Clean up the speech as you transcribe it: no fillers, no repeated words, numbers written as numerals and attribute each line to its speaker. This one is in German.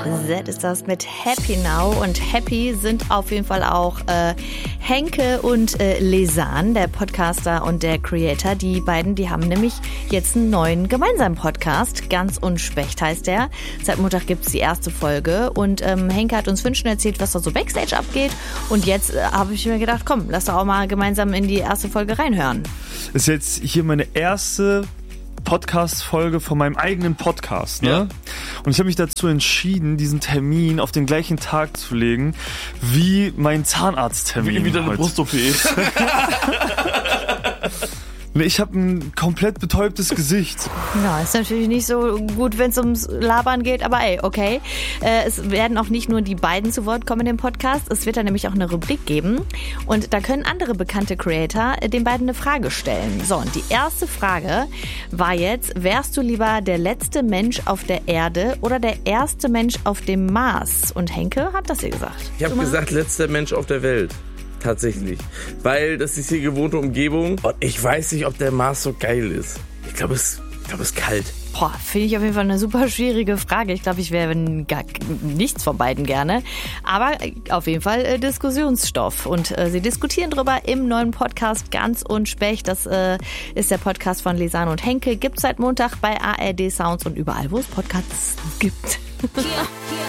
Speaker 1: Z ist das mit Happy Now. Und happy sind auf jeden Fall auch Henke und Lesan, der Podcaster und der Creator. Die beiden, die haben nämlich jetzt einen neuen gemeinsamen Podcast. Ganz und Specht heißt der. Seit Montag gibt's die erste Folge. Und Henke hat uns schon erzählt, was da so Backstage abgeht. Und jetzt habe ich mir gedacht, komm, lass doch auch mal gemeinsam in die erste Folge reinhören.
Speaker 2: Ist jetzt hier meine erste Podcast-Folge von meinem eigenen Podcast, ne? Ja. Und ich habe mich dazu entschieden, diesen Termin auf den gleichen Tag zu legen wie mein Zahnarzttermin.
Speaker 3: Wie deine Brust-OP.
Speaker 2: Ich habe ein komplett betäubtes Gesicht.
Speaker 1: Ja, ist natürlich nicht so gut, wenn es ums Labern geht, aber ey, okay. Es werden auch nicht nur die beiden zu Wort kommen in dem Podcast, es wird da nämlich auch eine Rubrik geben und da können andere bekannte Creator den beiden eine Frage stellen. So, und die erste Frage war jetzt, wärst du lieber der letzte Mensch auf der Erde oder der erste Mensch auf dem Mars? Und Henke hat das hier gesagt.
Speaker 3: Ich habe gesagt, letzter Mensch auf der Welt. Tatsächlich. Weil das ist die gewohnte Umgebung und ich weiß nicht, ob der Mars so geil ist. Ich glaube, es ist kalt.
Speaker 1: Boah, finde ich auf jeden Fall eine super schwierige Frage. Ich glaube, ich wäre gar nichts von beiden gerne. Aber auf jeden Fall Diskussionsstoff. Und sie diskutieren drüber im neuen Podcast Ganz und Specht. Das ist der Podcast von Lesan und Henke. Gibt's seit Montag bei ARD Sounds und überall, wo es Podcasts gibt.